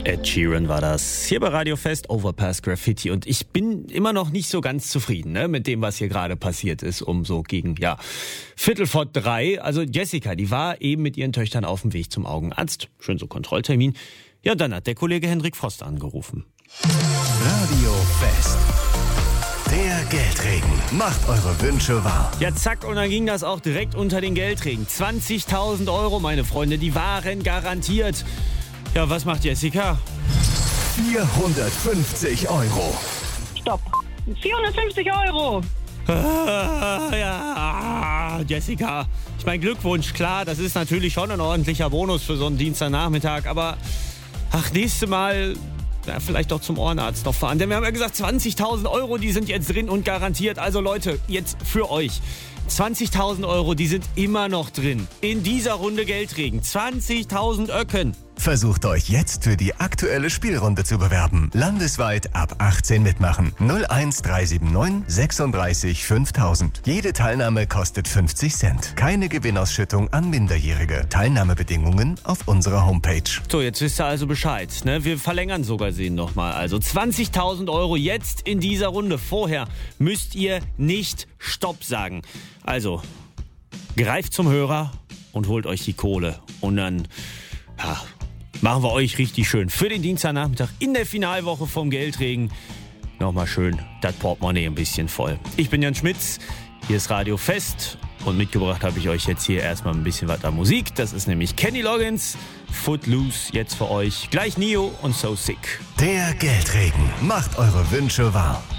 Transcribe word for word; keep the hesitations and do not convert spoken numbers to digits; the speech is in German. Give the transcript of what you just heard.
Ed Sheeran war das. Hier bei Radio Fest, Overpass Graffiti. Und ich bin immer noch nicht so ganz zufrieden, ne, mit dem, was hier gerade passiert ist, um so gegen, ja, Viertel vor drei. Also Jessica, die war eben mit ihren Töchtern auf dem Weg zum Augenarzt. Schön so Kontrolltermin. Ja, dann hat der Kollege Hendrik Frost angerufen. Radio Fest. Der Geldregen macht eure Wünsche wahr. Ja, zack, und dann ging das auch direkt unter den Geldregen. zwanzigtausend Euro, meine Freunde, die waren garantiert. Ja, was macht Jessica? vierhundertfünfzig Euro. Stopp. vierhundertfünfzig Euro. Ah, ja, Jessica, ich meine, Glückwunsch, klar, das ist natürlich schon ein ordentlicher Bonus für so einen Dienstagnachmittag, aber ach, nächste Mal ja, vielleicht doch zum Ohrenarzt noch fahren, denn wir haben ja gesagt, zwanzigtausend Euro, die sind jetzt drin und garantiert, also Leute, jetzt für euch. zwanzigtausend Euro, die sind immer noch drin. In dieser Runde Geldregen. zwanzigtausend Öcken. Versucht euch jetzt für die aktuelle Spielrunde zu bewerben. Landesweit ab achtzehn mitmachen. null eins drei sieben neun sechsunddreißig fünftausend. Jede Teilnahme kostet fünfzig Cent. Keine Gewinnausschüttung an Minderjährige. Teilnahmebedingungen auf unserer Homepage. So, jetzt wisst ihr also Bescheid. Ne? Wir verlängern sogar sie nochmal. Also zwanzigtausend Euro jetzt in dieser Runde. Vorher müsst ihr nicht Stopp sagen. Also, greift zum Hörer und holt euch die Kohle. Und dann, ja, machen wir euch richtig schön für den Dienstagnachmittag in der Finalwoche vom Geldregen nochmal schön das Portemonnaie ein bisschen voll. Ich bin Jan Schmitz, hier ist Radio Fest und mitgebracht habe ich euch jetzt hier erstmal ein bisschen was an Musik. Das ist nämlich Kenny Loggins, Footloose, jetzt für euch. Gleich Neo und So Sick. Der Geldregen macht eure Wünsche wahr.